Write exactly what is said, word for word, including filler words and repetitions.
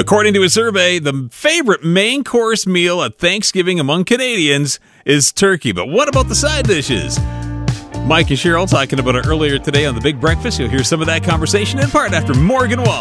According to a survey, the favorite main course meal at Thanksgiving among Canadians is turkey. But what about the side dishes? Mike and Cheryl talking about it earlier today on The Big Breakfast. You'll hear some of that conversation in part after Morgan Wall.